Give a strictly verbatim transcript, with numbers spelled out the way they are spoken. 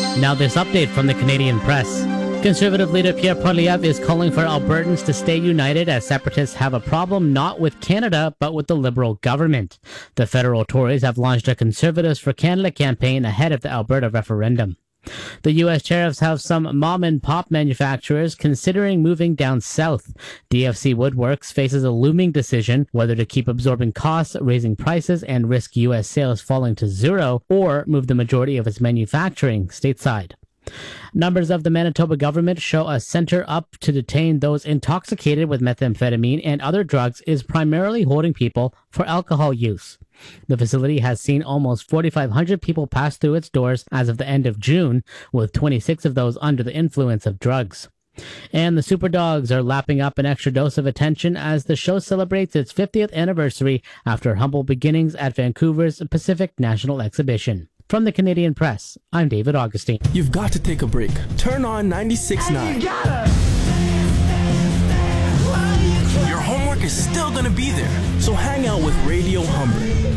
Now this update from the Canadian Press. Conservative leader Pierre Poilievre is calling for Albertans to stay united as separatists have a problem not with Canada but with the Liberal government. The federal Tories have launched a Conservatives for Canada campaign ahead of the Alberta referendum. The U S tariffs have some mom-and-pop manufacturers considering moving down south. D F C Woodworks faces a looming decision whether to keep absorbing costs, raising prices, and risk U S sales falling to zero, or move the majority of its manufacturing stateside. Numbers of the Manitoba government show a center up to detain those intoxicated with methamphetamine and other drugs is primarily holding people for alcohol use. The facility has seen almost forty-five hundred people pass through its doors as of the end of June, with twenty-six of those under the influence of drugs. And the Superdogs are lapping up an extra dose of attention as the show celebrates its fiftieth anniversary after humble beginnings at Vancouver's Pacific National Exhibition. From the Canadian Press, I'm David Augustine. You've got to take a break. Turn on ninety-six point nine. Your homework is still going to be there, so hang out with Radio Humber.